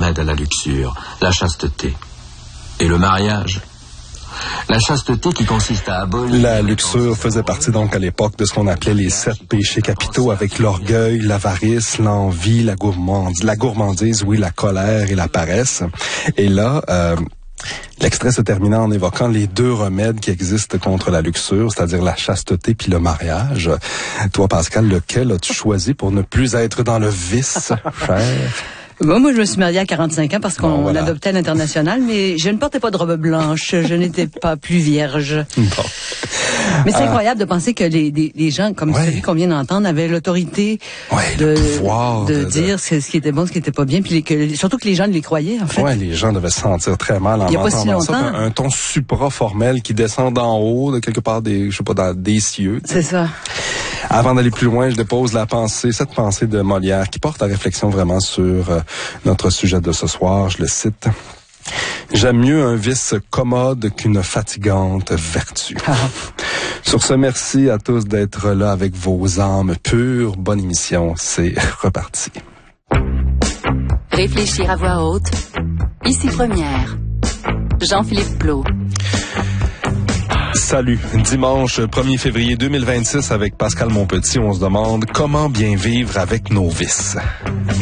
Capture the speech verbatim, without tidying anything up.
remède à la luxure, la chasteté. Et le mariage. La chasteté qui consiste à abolir... La luxure faisait partie donc à l'époque de ce qu'on appelait les sept péchés capitaux, avec l'orgueil, l'avarice, l'envie, la gourmandise, la gourmandise, oui, la colère et la paresse. Et là... Euh, L'extrait se terminait en évoquant les deux remèdes qui existent contre la luxure, c'est-à-dire la chasteté puis le mariage. Toi, Pascal, lequel as-tu choisi pour ne plus être dans le vice, cher? Bon, moi, je me suis mariée à quarante-cinq ans parce qu'on bon, voilà. adoptait à l'international, mais je ne portais pas de robe blanche, je n'étais pas plus vierge. Bon. Mais c'est euh, incroyable de penser que les, les, les gens, comme ouais. celui qu'on vient d'entendre, avaient l'autorité ouais, de, le pouvoir de, de dire ce, ce qui était bon, ce qui était pas bien, puis les, que, surtout que les gens les croyaient, en fait. Ouais, les gens devaient se sentir très mal en Il y a pas si entendant ça. longtemps. Un, un ton supra-formel qui descend d'en haut, de quelque part des, je sais pas, dans des cieux. C'est ça. Avant d'aller plus loin, je dépose la pensée, cette pensée de Molière qui porte à réflexion vraiment sur euh, notre sujet de ce soir. Je le cite. J'aime mieux un vice commode qu'une fatigante vertu. Ah. Sur ce, merci à tous d'être là avec vos âmes pures. Bonne émission, c'est reparti. Réfléchir à voix haute. Ici Première. Jean-Philippe Plot. Salut. Dimanche premier février deux mille vingt-six avec Pascal Monpetit, on se demande comment bien vivre avec nos vices.